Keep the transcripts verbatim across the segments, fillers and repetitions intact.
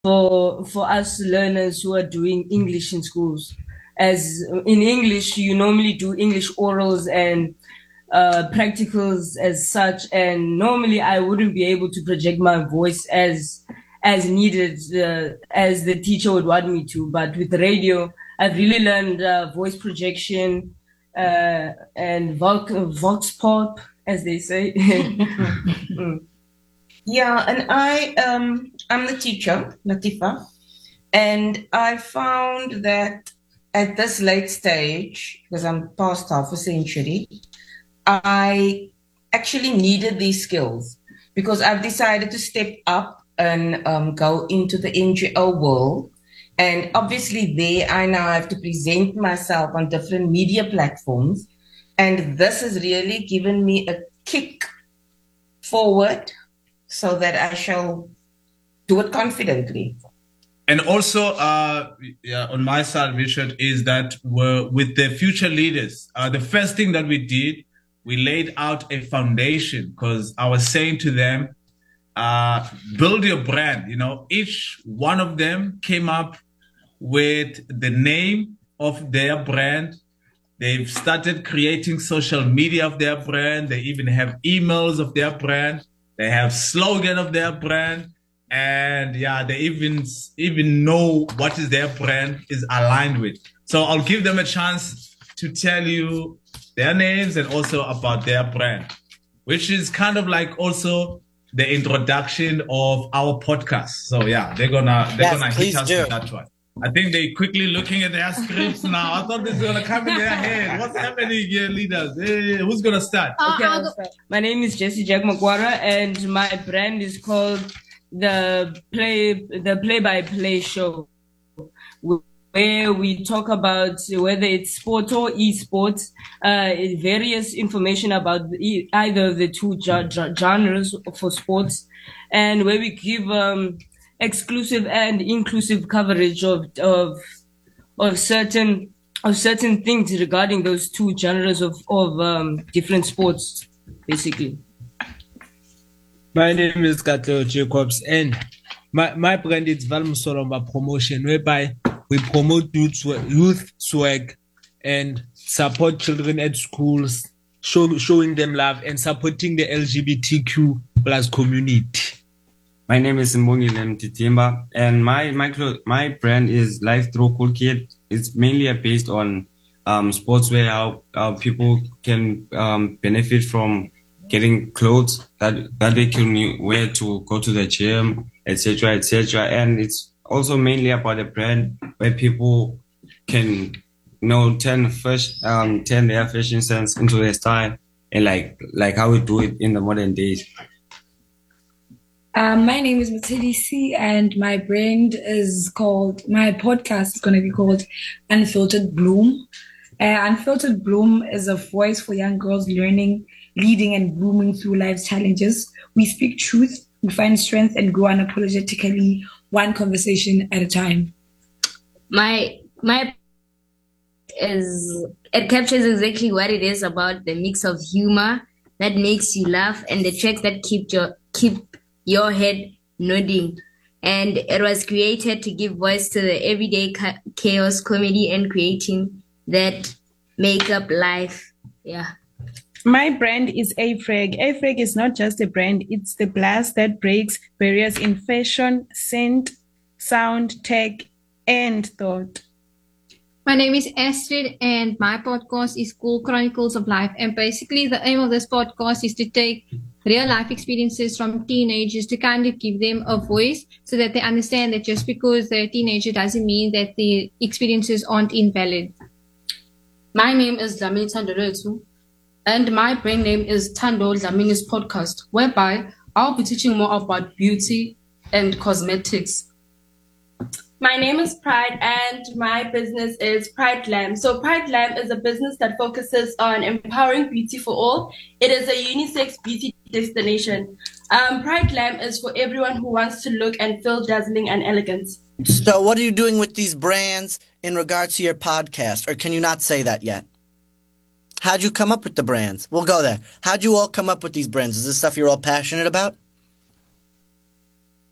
for for us learners who are doing English in schools. As in English, you normally do English orals and uh, practicals as such, and normally I wouldn't be able to project my voice as as needed uh, as the teacher would want me to. But with radio, I've really learned uh, voice projection uh, and vox, vox pop, as they say. Mm. Yeah, and I um I'm the teacher, Latifa, and I found that at this late stage, because I'm past half a century, I actually needed these skills because I've decided to step up and um, go into the N G O world. And obviously, there I now have to present myself on different media platforms. And this has really given me a kick forward so that I shall do it confidently. And also, uh, yeah, on my side, Richard, is that we're, with the future leaders, uh, the first thing that we did, we laid out a foundation because I was saying to them, uh, build your brand. You know, each one of them came up with the name of their brand. They've started creating social media of their brand. They even have emails of their brand. They have slogan of their brand. And yeah, they even even know what is their brand is aligned with. So I'll give them a chance to tell you their names and also about their brand, which is kind of like also the introduction of our podcast. So yeah, they're gonna they're Yes, gonna hit please us do. with that one. I think they're quickly looking at their scripts now. I thought this was gonna come in their head. What's happening here, leaders? Hey, who's gonna start? Okay, I'll start. My name is Jessie Jack Magwara, and my brand is called the play the play by play show, where we talk about whether it's sport or esports, uh, various information about e- either of the two ge- ge- genres for sports, and where we give um, exclusive and inclusive coverage of of of certain of certain things regarding those two genres of of um, different sports, basically. My name is Katleo Jacobs, and my, my brand is Valmusolomba Promotion, whereby we promote youth, youth swag and support children at schools, show, showing them love and supporting the L G B T Q plus community. My name is Mbongile Mtitimba, and my my my brand is Life Through Cool Kid. It's mainly based on um, sportswear, how, how people can um, benefit from getting clothes that, that they can wear to go to the gym, et cetera, et cetera. And it's also mainly about a brand where people can, you know, turn first, um, turn their fashion sense into their style, and like like how we do it in the modern days. Um, my name is Matilisi, and my brand is called, my podcast is going to be called Unfiltered Bloom. Uh, Unfiltered Bloom is a voice for young girls learning, leading, and blooming through life's challenges. We speak truth, we find strength, and grow unapologetically, one conversation at a time. My my is it captures exactly what it is about, the mix of humor that makes you laugh and the tracks that keep your keep your head nodding. And it was created to give voice to the everyday ca- chaos, comedy, and creating that make up life. Yeah. My brand is A-Frag. A-Frag is not just a brand, it's the blast that breaks barriers in fashion, scent, sound, tech, and thought. My name is Astrid, and my podcast is called Chronicles of Life. And basically, the aim of this podcast is to take real life experiences from teenagers to kind of give them a voice so that they understand that just because they're a teenager doesn't mean that the experiences aren't invalid. My name is Dlamini Tandoretu, and my brand name is Tando Dlamini's Podcast, whereby I'll be teaching more about beauty and cosmetics. My name is Pride, and my business is Pride Glam. So Pride Glam is a business that focuses on empowering beauty for all. It is a unisex beauty destination. Um, Pride Glam is for everyone who wants to look and feel dazzling and elegant. So what are you doing with these brands in regards to your podcast? Or can you not say that yet? How'd you come up with the brands? We'll go there. How'd you all come up with these brands? Is this stuff you're all passionate about?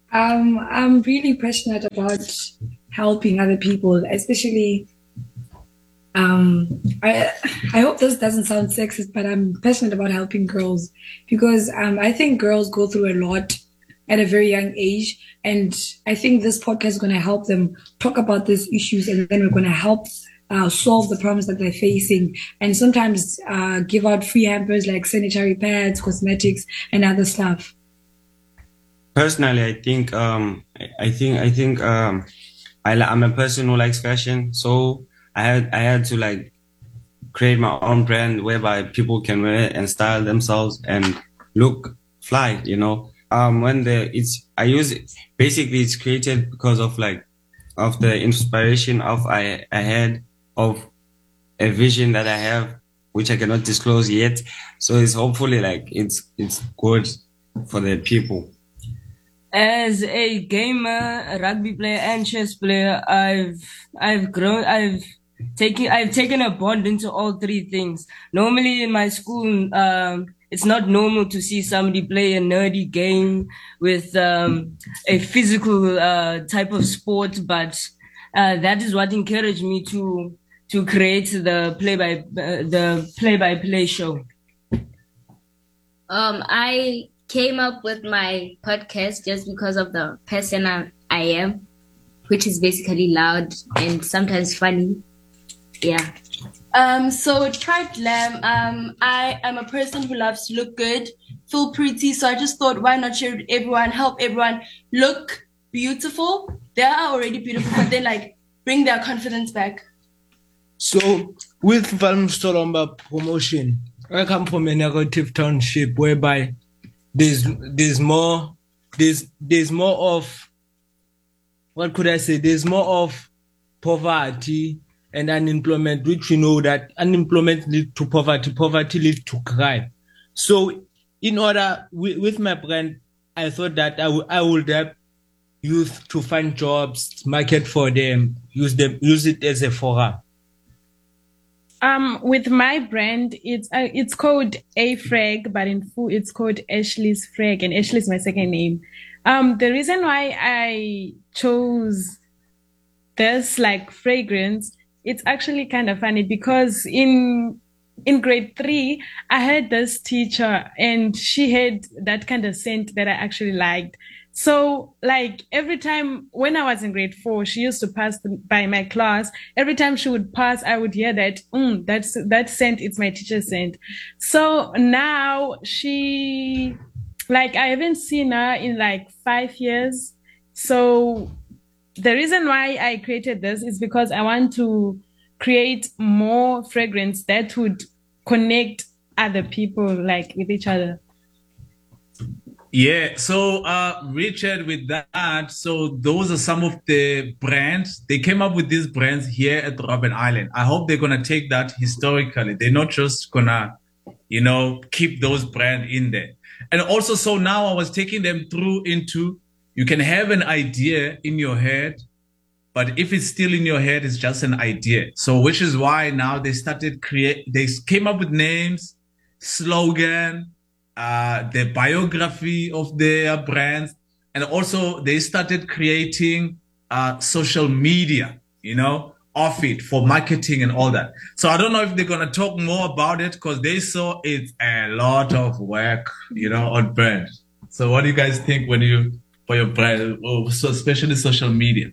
Um, I'm really passionate about helping other people, especially. Um, I I hope this doesn't sound sexist, but I'm passionate about helping girls because um, I think girls go through a lot at a very young age, and I think this podcast is going to help them talk about these issues, and then we're going to help uh, solve the problems that they're facing, and sometimes uh, give out free hampers like sanitary pads, cosmetics, and other stuff. Personally, I think um, I I think I think um, I li- I'm a person who likes fashion, so I had I had to like create my own brand whereby people can wear and style themselves and look fly. You know, um, when the it's I use it, basically it's created because of like of the inspiration of I I had of a vision that I have, which I cannot disclose yet. So it's hopefully like it's it's good for the people. As a gamer, a rugby player, and chess player, I've I've grown. I've taken I've taken a bond into all three things. Normally in my school, um, it's not normal to see somebody play a nerdy game with um, a physical uh, type of sport, but uh, that is what encouraged me to to create the play by uh, the play by play show. Um, I came up with my podcast just because of the person I, I am, which is basically loud and sometimes funny. Yeah. Um, so with Pride Glam, um, I am a person who loves to look good, feel pretty. So I just thought, why not share with everyone, help everyone look beautiful? They are already beautiful, but then like bring their confidence back. So with Valmstolomba promotion, I come from a negative township whereby there's there's more there's there's more of what could I say? There's more of poverty and unemployment, which we know that unemployment leads to poverty, poverty leads to crime. So in order with, with my brand, I thought that I, w- I would help youth to find jobs, market for them, use them, use it as a forum. Um, with my brand, it's uh, it's called A-Frag, but in full it's called Ashley's Frag, and Ashley is my second name. Um, the reason why I chose this like fragrance, it's actually kind of funny because in in grade three, I had this teacher and she had that kind of scent that I actually liked. So like every time when I was in grade four, she used to pass by my class. Every time she would pass, I would hear that, mm, that's, that scent, it's my teacher's scent. So now she, like, I haven't seen her in like five years. So the reason why I created this is because I want to create more fragrance that would connect other people like with each other. Yeah, so uh, Richard, with that, so those are some of the brands. They came up with these brands here at Robben Island. I hope they're going to take that historically. They're not just going to, you know, keep those brands in there. And also, so now I was taking them through into, you can have an idea in your head, but if it's still in your head, it's just an idea. So which is why now they started create, they came up with names, slogan, Uh, the biography of their brands, and also they started creating uh, social media, you know, of it for marketing and all that. So I don't know if they're going to talk more about it because they saw it's a lot of work, you know, on brand. So what do you guys think when you, for your brand, so especially social media?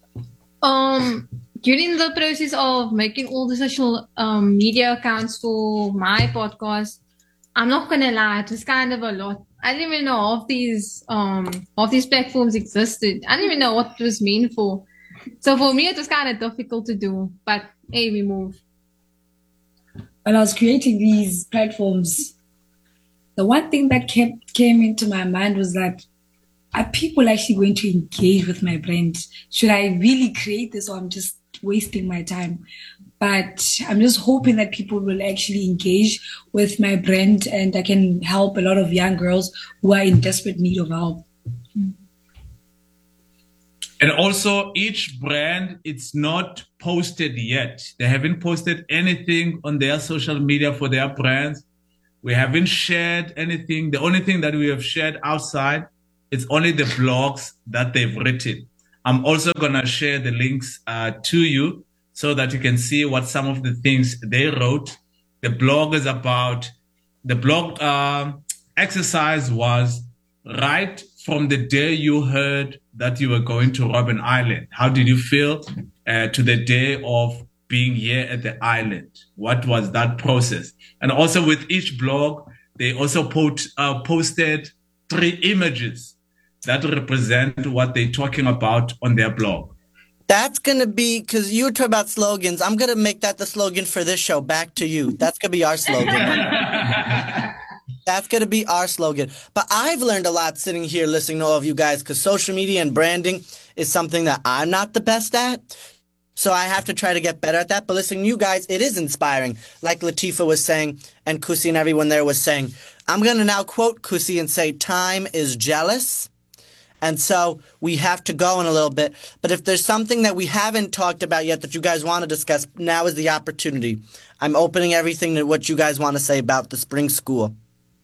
Um, during the process of making all the social um, media accounts for my podcast, I'm not gonna lie, it was kind of a lot. I didn't even know half these um half these platforms existed. I didn't even know what it was meant for. So for me, it was kind of difficult to do. But hey, we move. When I was creating these platforms, the one thing that kept came into my mind was that are people actually going to engage with my brand? Should I really create this, or I'm just wasting my time? But I'm just hoping that people will actually engage with my brand and I can help a lot of young girls who are in desperate need of help. And also each brand, it's not posted yet. They haven't posted anything on their social media for their brands. We haven't shared anything. The only thing that we have shared outside It's only the blogs that they've written. I'm also going to share the links uh, to you so that you can see what some of the things they wrote. The blog is about, the blog uh, exercise was right from the day you heard that you were going to Robben Island. How did you feel uh, to the day of being here at the island? What was that process? And also with each blog, they also put, uh, posted three images that represent what they're talking about on their blog. That's going to be, because you were talking about slogans, I'm going to make that the slogan for this show, Back to You. That's going to be our slogan. That's going to be our slogan. But I've learned a lot sitting here listening to all of you guys, because social media and branding is something that I'm not the best at. So I have to try to get better at that. But listening to you guys, it is inspiring. Like Latifah was saying, and Kusi and everyone there was saying. I'm going to now quote Kusi and say, time is jealous. And so we have to go in a little bit. But if there's something that we haven't talked about yet that you guys want to discuss, now is the opportunity. I'm opening everything to what you guys want to say about the spring school.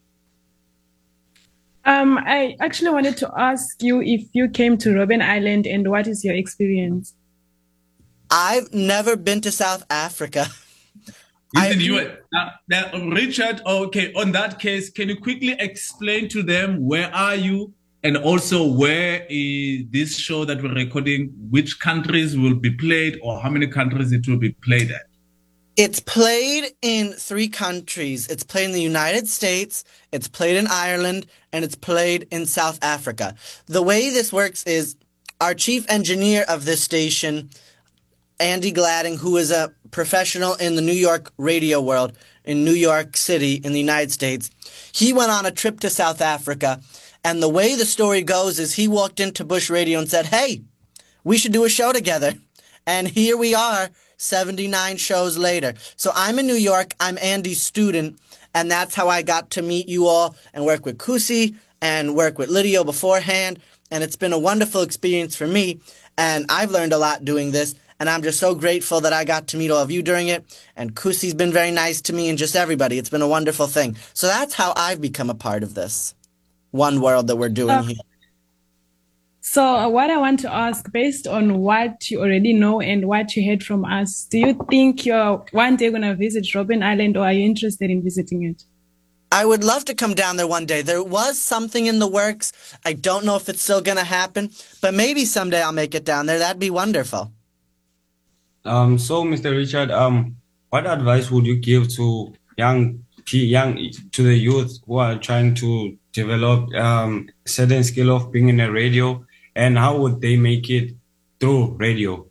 Um, I actually wanted to ask you if you came to Robben Island and what is your experience? I've never been to South Africa. Listen, you, now, now, Richard, okay, on that case, can you quickly explain to them where are you? And also, where is this show that we're recording, which countries will be played or how many countries it will be played at? It's played in three countries. It's played in the United States, it's played in Ireland, and it's played in South Africa. The way this works is our chief engineer of this station, Andy Gladding, who is a professional in the New York radio world, in New York City, in the United States, he went on a trip to South Africa. And the way the story goes is he walked into Bush Radio and said, hey, we should do a show together. And here we are, seventy-nine shows later. So I'm in New York. I'm Andy's student. And that's how I got to meet you all and work with Kusi and work with Lydio beforehand. And it's been a wonderful experience for me. And I've learned a lot doing this. And I'm just so grateful that I got to meet all of you during it. And Kusi's been very nice to me and just everybody. It's been a wonderful thing. So that's how I've become a part of this one world that we're doing uh, here. So uh, what I want to ask, based on what you already know and what you heard from us, do you think you're one day going to visit Robben Island, or are you interested in visiting it? I would love to come down there one day. There was something in the works. I don't know if it's still going to happen, but maybe someday I'll make it down there. That'd be wonderful. Um, so, Mister Richard, um, what advice would you give to young, young, to the youth who are trying to develop um, certain skill of being in a radio, and how would they make it through radio?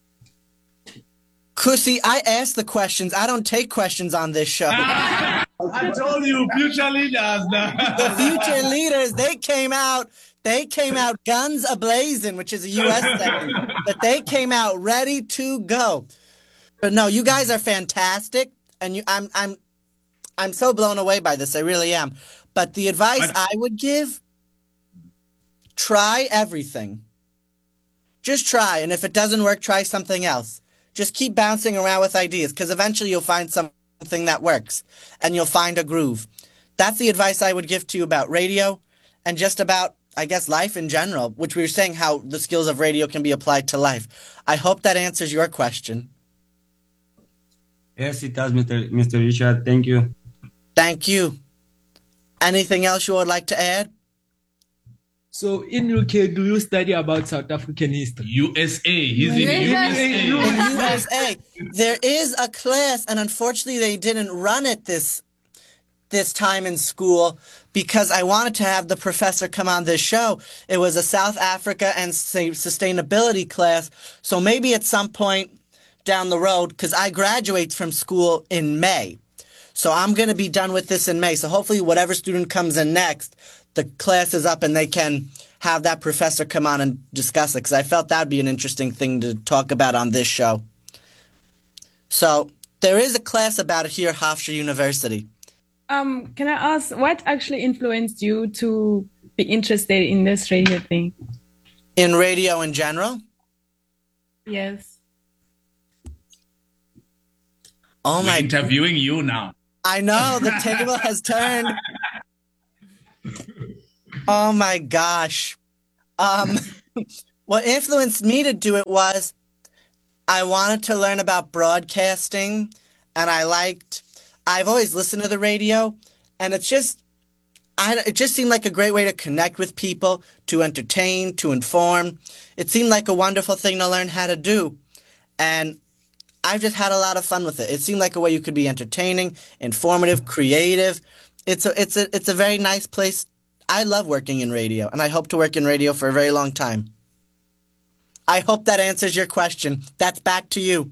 Kusi, I ask the questions. I don't take questions on this show. I told you, future leaders. The future leaders, they came out, they came out guns a-blazing, which is a U S thing, but they came out ready to go. But no, you guys are fantastic, and you, I'm, I'm, I'm so blown away by this. I really am. But the advice I would give, try everything. Just try. And if it doesn't work, try something else. Just keep bouncing around with ideas, because eventually you'll find something that works and you'll find a groove. That's the advice I would give to you about radio and just about, I guess, life in general, which we were saying how the skills of radio can be applied to life. I hope that answers your question. Yes, it does, Mister Mister Richard. Thank you. Thank you. Anything else you would like to add? So in U K, do you study about South African history? U S A. He's in U S A. In U S A. There is a class, and unfortunately they didn't run it this this time in school because I wanted to have the professor come on this show. It was a South Africa and sustainability class. So maybe at some point down the road, because I graduate from school in May. So I'm going to be done with this in May. So hopefully whatever student comes in next, the class is up and they can have that professor come on and discuss it, because I felt that would be an interesting thing to talk about on this show. So there is a class about it here at Hofstra University. Um, can I ask, what actually influenced you to be interested in this radio thing? In radio in general? Yes. Oh We're my! interviewing you now. I know, the table has turned. Oh my gosh. Um, what influenced me to do it was I wanted to learn about broadcasting, and I liked, I've always listened to the radio, and it's just, I, it just seemed like a great way to connect with people, to entertain, to inform. It seemed like a wonderful thing to learn how to do. And I've just had a lot of fun with it. It seemed like a way you could be entertaining, informative, creative. It's a, it's a, it's a very nice place. I love working in radio, and I hope to work in radio for a very long time. I hope that answers your question. That's back to you.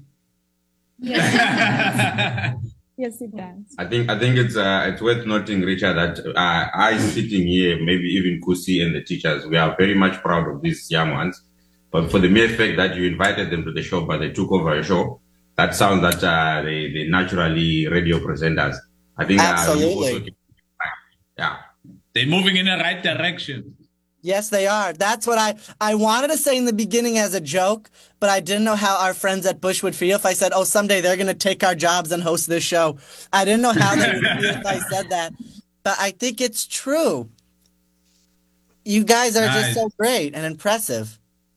Yes, yes it does. I think I think it's uh, it's worth noting, Richard, that uh, I sitting here, maybe even Kusi and the teachers, we are very much proud of these young ones. But for the mere fact that you invited them to the show, but they took over a show, that sounds that uh, they they naturally radio presenters. I think absolutely. Uh, also, yeah, they're moving in the right direction. Yes, they are. That's what I, I wanted to say in the beginning as a joke, but I didn't know how our friends at Bush would feel if I said, oh, someday they're going to take our jobs and host this show. I didn't know how they would feel if I said that, but I think it's true. You guys are nice. Just so great and impressive.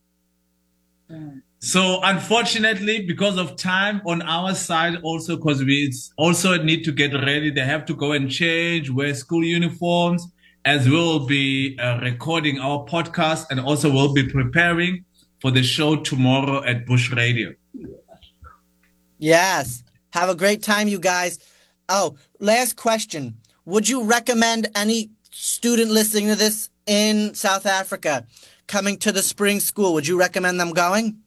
So unfortunately, because of time on our side, also because we also need to get ready, they have to go and change, wear school uniforms, as we'll be uh, recording our podcast, and also we'll be preparing for the show tomorrow at Bush Radio. Yes. Have a great time, you guys. Oh, last question. Would you recommend any student listening to this in South Africa coming to the spring school? Would you recommend them going?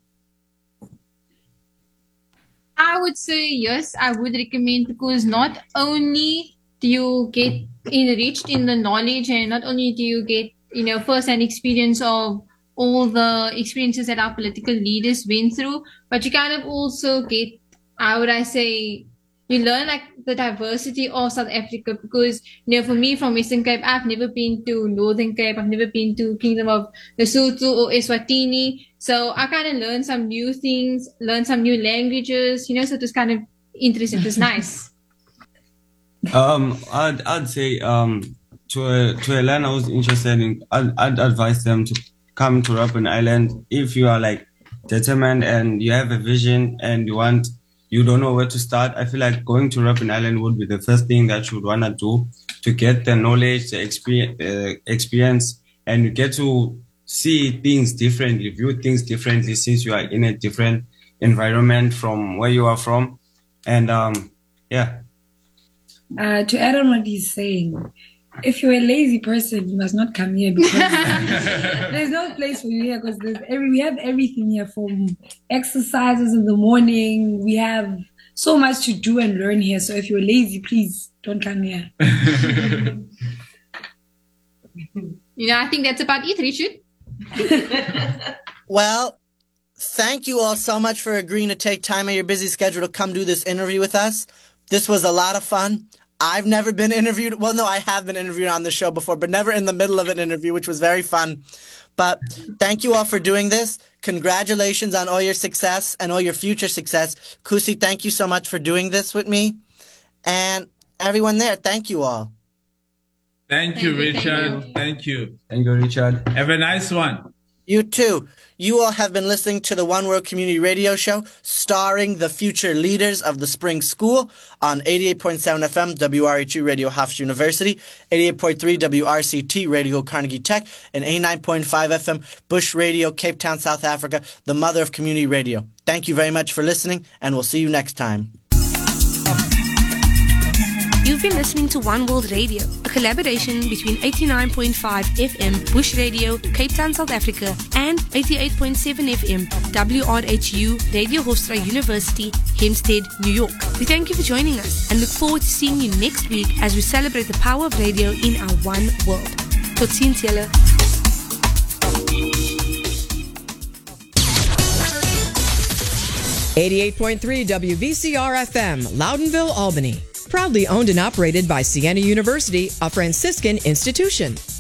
I would say yes, I would recommend, because not only do you get enriched in the knowledge, and not only do you get, you know, first-hand experience of all the experiences that our political leaders went through, but you kind of also get, how would I say, you learn like the diversity of South Africa, because, you know, for me from Western Cape, I've never been to Northern Cape, I've never been to Kingdom of Lesotho or Eswatini, so I kind of learned some new things, learned some new languages, you know, so it was kind of interesting, it was nice. Um, I'd I'd say um to a to a learner who's interested in, I'd, I'd advise them to come to Robben Island if you are like determined and you have a vision and you want you don't know where to start. I feel like going to Robben Island would be the first thing that you would wanna do to get the knowledge, the experience, uh, experience, and you get to see things differently, view things differently since you are in a different environment from where you are from, and um yeah. Uh, to add on what he's saying, if you're a lazy person, you must not come here, because there's no place for you here, because there's every, we have everything here, from exercises in the morning. We have so much to do and learn here. So if you're lazy, please don't come here. You know, I think that's about it, Richard. Well, thank you all so much for agreeing to take time out of your busy schedule to come do this interview with us. This was a lot of fun. I've never been interviewed. Well, no, I have been interviewed on the show before, but never in the middle of an interview, which was very fun. But thank you all for doing this. Congratulations on all your success and all your future success. Kusi, thank you so much for doing this with me. And everyone there, thank you all. Thank, thank you, Richard. Thank you. Thank you, Richard. Have a nice one. You too. You all have been listening to the One World Community Radio Show, starring the future leaders of the Spring School on eighty-eight point seven F M W R H U Radio Hofstra University, eighty-eight point three W R C T Radio Carnegie Tech, and eighty-nine point five F M Bush Radio, Cape Town, South Africa, the mother of community radio. Thank you very much for listening, and we'll see you next time. You've been listening to One World Radio, a collaboration between eighty-nine point five F M Bush Radio, Cape Town, South Africa, and eighty-eight point seven F M W R H U Radio Hofstra University, Hempstead, New York. We thank you for joining us and look forward to seeing you next week as we celebrate the power of radio in our one world. Tot ziens, julle. eighty-eight point three W V C R F M, Loudonville, Albany. Proudly owned and operated by Siena University, a Franciscan institution.